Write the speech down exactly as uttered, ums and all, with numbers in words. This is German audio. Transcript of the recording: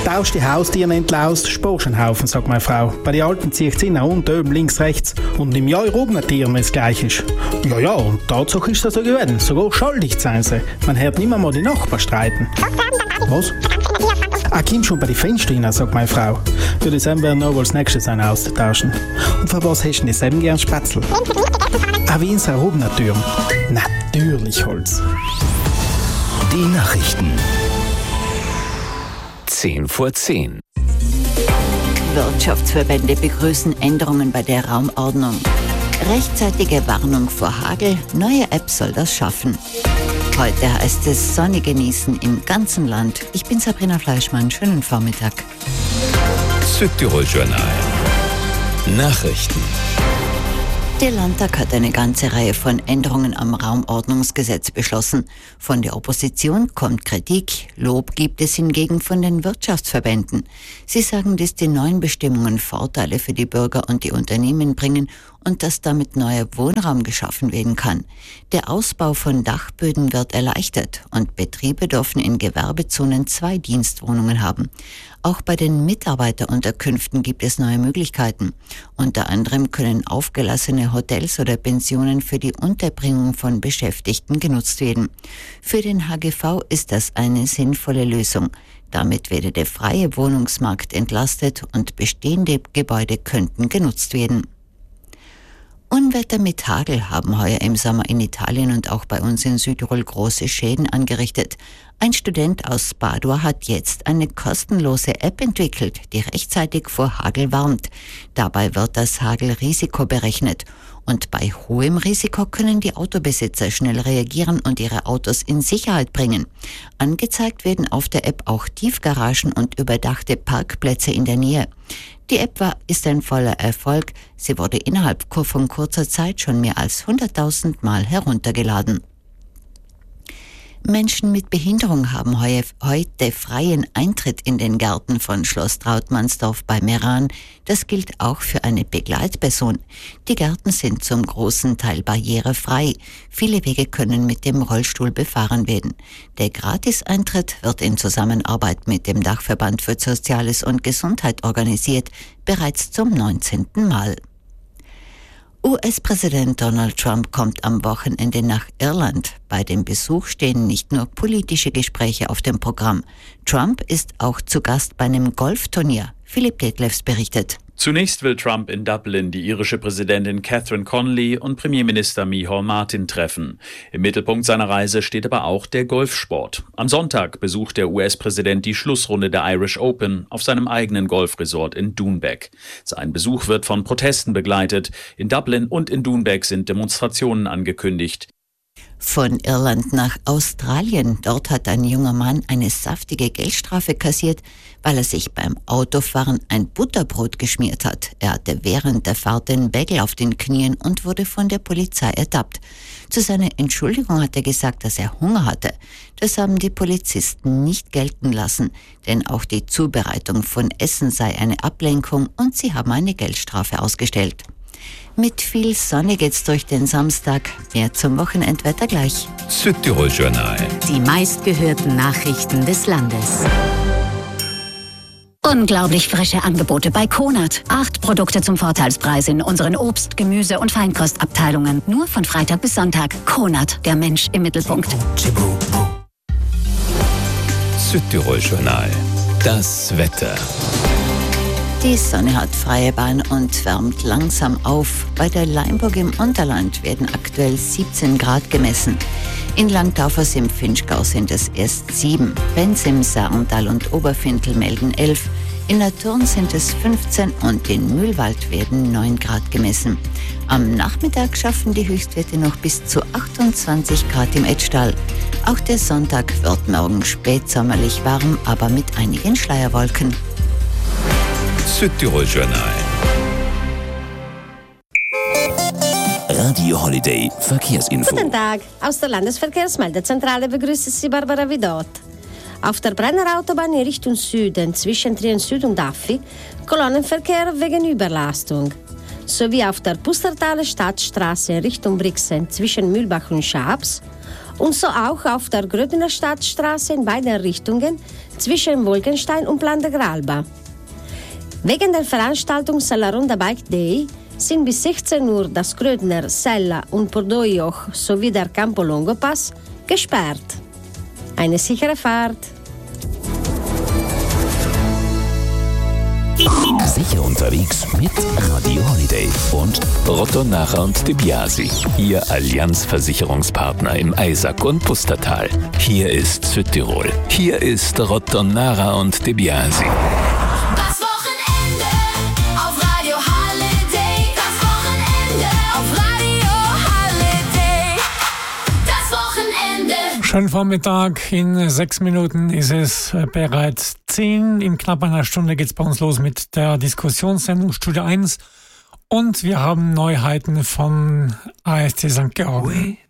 Tausch die Haustiere entlaust, sparst einen Haufen, sagt meine Frau. Bei den Alten zieht sie nach unten, oben, links, rechts. Und im Jahr oben Tieren, wenn es gleich ist. Ja, ja, und Tatsache ist das so geworden. Sogar schuldig sein sie. Man hört nicht mehr mal die Nachbarn streiten. Was? Ah, komm schon bei den Fenstern rein, sagt meine Frau. Für das werden wir noch als nächstes einen austauschen. Und für was hast du denn selben gern Spätzle? Ah, wie in Sarobner Türen. Natürlich Holz. Die Nachrichten. zehn vor zehn. Wirtschaftsverbände begrüßen Änderungen bei der Raumordnung. Rechtzeitige Warnung vor Hagel, neue App soll das schaffen. Heute heißt es Sonne genießen im ganzen Land. Ich bin Sabrina Fleischmann, schönen Vormittag. Südtirol Journal. Nachrichten. Der Landtag hat eine ganze Reihe von Änderungen am Raumordnungsgesetz beschlossen. Von der Opposition kommt Kritik, Lob gibt es hingegen von den Wirtschaftsverbänden. Sie sagen, dass die neuen Bestimmungen Vorteile für die Bürger und die Unternehmen bringen und dass damit neuer Wohnraum geschaffen werden kann. Der Ausbau von Dachböden wird erleichtert und Betriebe dürfen in Gewerbezonen zwei Dienstwohnungen haben. Auch bei den Mitarbeiterunterkünften gibt es neue Möglichkeiten. Unter anderem können aufgelassene Hotels oder Pensionen für die Unterbringung von Beschäftigten genutzt werden. Für den H G V ist das eine sinnvolle Lösung. Damit werde der freie Wohnungsmarkt entlastet und bestehende Gebäude könnten genutzt werden. Unwetter mit Hagel haben heuer im Sommer in Italien und auch bei uns in Südtirol große Schäden angerichtet. Ein Student aus Padua hat jetzt eine kostenlose App entwickelt, die rechtzeitig vor Hagel warnt. Dabei wird das Hagelrisiko berechnet. Und bei hohem Risiko können die Autobesitzer schnell reagieren und ihre Autos in Sicherheit bringen. Angezeigt werden auf der App auch Tiefgaragen und überdachte Parkplätze in der Nähe. Die App war, ist ein voller Erfolg. Sie wurde innerhalb von kurzer Zeit schon mehr als hunderttausend Mal heruntergeladen. Menschen mit Behinderung haben heute freien Eintritt in den Garten von Schloss Trautmannsdorf bei Meran. Das gilt auch für eine Begleitperson. Die Gärten sind zum großen Teil barrierefrei. Viele Wege können mit dem Rollstuhl befahren werden. Der Gratiseintritt wird in Zusammenarbeit mit dem Dachverband für Soziales und Gesundheit organisiert, bereits zum neunzehnten Mal. U S-Präsident Donald Trump kommt am Wochenende nach Irland. Bei dem Besuch stehen nicht nur politische Gespräche auf dem Programm. Trump ist auch zu Gast bei einem Golfturnier. Philipp Detlefs berichtet. Zunächst will Trump in Dublin die irische Präsidentin Catherine Connolly und Premierminister Micheál Martin treffen. Im Mittelpunkt seiner Reise steht aber auch der Golfsport. Am Sonntag besucht der U S-Präsident die Schlussrunde der Irish Open auf seinem eigenen Golfresort in Doonbeck. Sein Besuch wird von Protesten begleitet. In Dublin und in Doonbeck sind Demonstrationen angekündigt. Von Irland nach Australien. Dort hat ein junger Mann eine saftige Geldstrafe kassiert, weil er sich beim Autofahren ein Butterbrot geschmiert hat. Er hatte während der Fahrt den Bagel auf den Knien und wurde von der Polizei ertappt. Zu seiner Entschuldigung hat er gesagt, dass er Hunger hatte. Das haben die Polizisten nicht gelten lassen, denn auch die Zubereitung von Essen sei eine Ablenkung und sie haben eine Geldstrafe ausgestellt. Mit viel Sonne geht's durch den Samstag. Mehr zum Wochenendwetter gleich. Südtirol Journal. Die meistgehörten Nachrichten des Landes. Unglaublich frische Angebote bei Konert. Acht Produkte zum Vorteilspreis in unseren Obst-, Gemüse- und Feinkostabteilungen. Nur von Freitag bis Sonntag. Konert, der Mensch im Mittelpunkt. Südtirol Journal. Das Wetter. Die Sonne hat freie Bahn und wärmt langsam auf. Bei der Leimburg im Unterland werden aktuell siebzehn Grad gemessen. In Langtaufers im Finchgau sind es erst sieben. Benz im Sarntal und Oberfintel melden elf. In Naturn sind es fünfzehn und in Mühlwald werden neun Grad gemessen. Am Nachmittag schaffen die Höchstwerte noch bis zu achtundzwanzig Grad im Etschtal. Auch der Sonntag wird morgen spätsommerlich warm, aber mit einigen Schleierwolken. Südtirol Journal. Radio Holiday Verkehrsinfo. Guten Tag, aus der Landesverkehrsmeldezentrale begrüßt Sie Barbara Widot. Auf der Brenner Autobahn in Richtung Süden zwischen Trien Süd und Affi Kolonnenverkehr wegen Überlastung. Sowie auf der Pustertaler Stadtstraße in Richtung Brixen zwischen Mühlbach und Schabs Und so auch auf der Grödener Stadtstraße in beiden Richtungen zwischen Wolkenstein und Plan de Gralba. Wegen der Veranstaltung Sella Ronda Bike Day sind bis sechzehn Uhr das Grödner, Sella und Pordoioch sowie der Campo Longo Pass gesperrt. Eine sichere Fahrt. Sicher unterwegs mit Radio Holiday und Rotto-Nacher und De Biasi, Ihr Allianz-Versicherungspartner im Eisack und Pustertal. Hier ist Südtirol. Hier ist Rotto-Nacher und De Biasi. Das Wochenende auf Radio Holiday. Das Wochenende auf Radio Holiday. Das Wochenende. Schönen Vormittag. In sechs Minuten ist es bereits zehn. In knapp einer Stunde geht es bei uns los mit der Diskussionssendung Studio eins. Und wir haben Neuheiten von A S C Sankt Georgen.